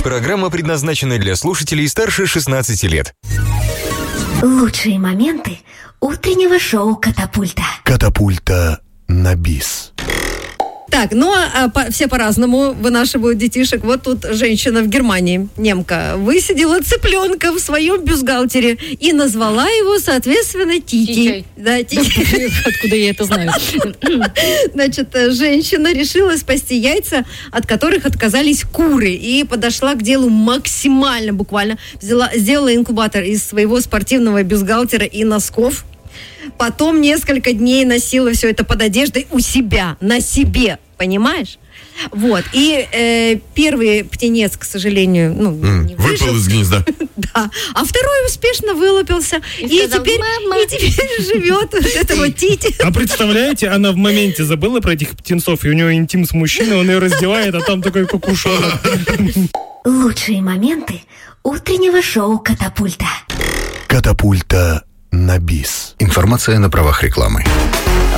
Программа предназначена для слушателей старше 16 лет. Лучшие моменты утреннего шоу «Катапульта». Катапульта на бис. Так, все по-разному вынашивают детишек. Вот тут женщина в Германии, немка, высидела цыпленка в своем бюстгальтере и назвала его, соответственно, Тити. Да, Тити. Откуда я это знаю? Значит, женщина решила спасти яйца, от которых отказались куры, и подошла к делу максимально, буквально. Сделала инкубатор из своего спортивного бюстгальтера и носков. Потом несколько дней носила все это под одеждой у себя, на себе, понимаешь? Вот. И первый птенец, к сожалению, не выжил. Выпал из гнезда. Да. А второй успешно вылупился. И теперь живет вот это вот Тити. А представляете, она в моменте забыла про этих птенцов, и у нее интим с мужчиной, он ее раздевает, а там такой кукушонок. Лучшие моменты утреннего шоу «Катапульта». Катапульта на бис. Информация на правах рекламы.